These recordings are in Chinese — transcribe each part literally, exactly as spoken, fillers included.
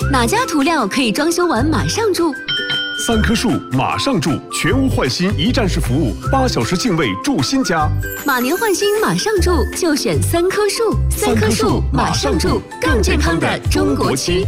哪家涂料可以装修完马上住？ 三棵树马上住，全屋换新一站式服务，八小时净位住新家。 马年换新马上住，就选三棵树。三棵树马上住，更健康的中国区。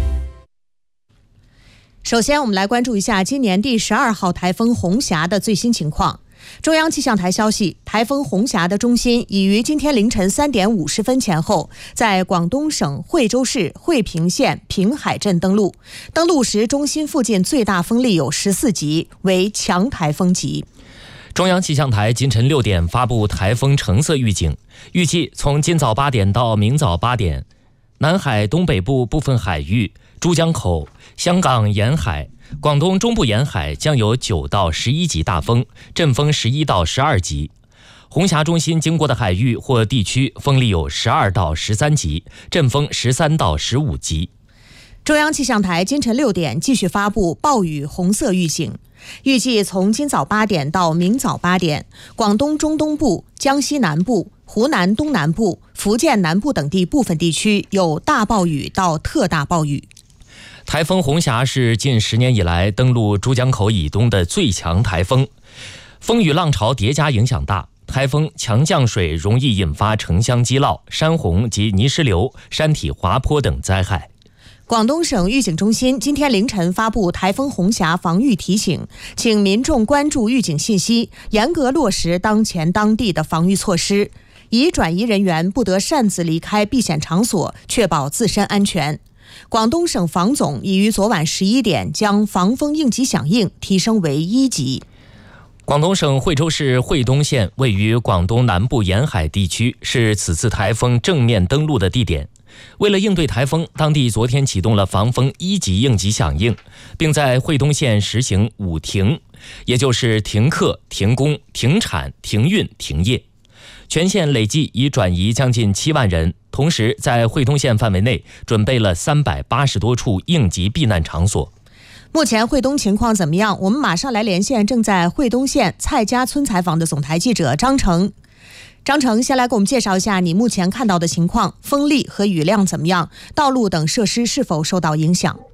首先，我们来关注一下今年第十二号台风红霞的最新情况。中央气象台消息，台风红霞的中心已于今天凌晨三点五十分前后，在广东省惠州市惠平县平海镇登陆。登陆时，中心附近最大风力有十四级，为强台风级。 中央气象台今晨六点发布台风橙色预警，预计从今早八点到明早八点，南海东北部部分海域、珠江口、香港沿海、广东中部沿海将有九到十一级大风，阵风十一到十二级。红霞中心经过的海域或地区风力有十二到十三级，阵风十三到十五级。 中央气象台今晨六点继续发布暴雨红色预警，预计从今早八点到明早八点，广东中东部、江西南部、湖南东南部、福建南部等地部分地区有大暴雨到特大暴雨。 台风红霞是近十年以来登陆珠江口以东的最强台风，风雨浪潮叠加影响大，台风强降水容易引发城乡积涝、山洪及泥石流、山体滑坡等灾害。 广东省预警中心今天凌晨发布台风红霞防御提醒，请民众关注预警信息，严格落实当前当地的防御措施，已转移人员不得擅自离开避险场所，确保自身安全。广东省防总已于昨晚十一点将防风应急响应提升为一级。 广东省惠州市惠东县位于广东南部沿海地区，是此次台风正面登陆的地点。为了应对台风，当地昨天启动了防风一级应急响应，并在惠东县实行五停，也就是停课、停工、停产、停运、停业。全县累计已转移将近七万人，同时在惠东县范围内准备了三百八十多处应急避难场所。 目前惠东情况怎么样？我们马上来连线正在惠东县蔡家村采访的总台记者张成。张成，先来给我们介绍一下你目前看到的情况，风力和雨量怎么样？道路等设施是否受到影响？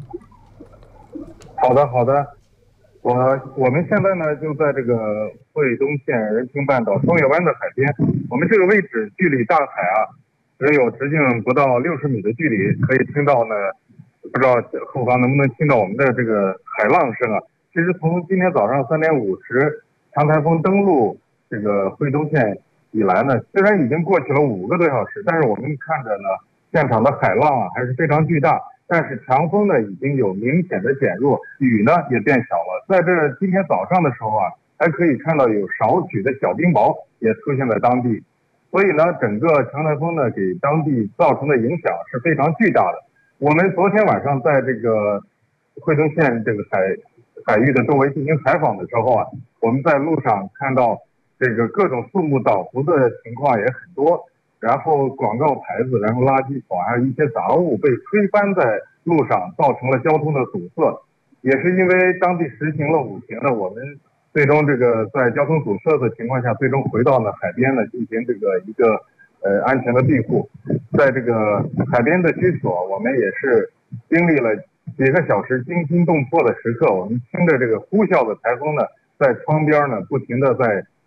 好的，好的。我我们现在呢就在这个惠东县人平半岛双月湾的海边，我们这个位置距离大海啊只有直径不到六十米的距离，可以听到呢，不知道后方能不能听到我们的这个海浪声啊。其实从今天早上三点五十强台风登陆这个惠东县以来呢，虽然已经过去了五个多小时，但是我们看着呢，现场的海浪啊还是非常巨大，但是强风呢已经有明显的减弱，雨呢也变小了。在这今天早上的时候啊，还可以看到有少许的小冰雹也出现在当地，所以呢，整个强台风呢给当地造成的影响是非常巨大的。我们昨天晚上在这个惠东县这个海海域的周围进行采访的时候啊，我们在路上看到这个各种树木倒伏的情况也很多，然后广告牌子，然后垃圾桶，还有一些杂物被推翻在路上，造成了交通的堵塞。也是因为当地实行了五停呢，我们最终这个在交通堵塞的情况下，最终回到了海边呢，进行这个一个呃安全的庇护。在这个海边的居所，我们也是经历了几个小时惊心动魄的时刻，我们听着这个呼啸的台风呢，在窗边呢不停的在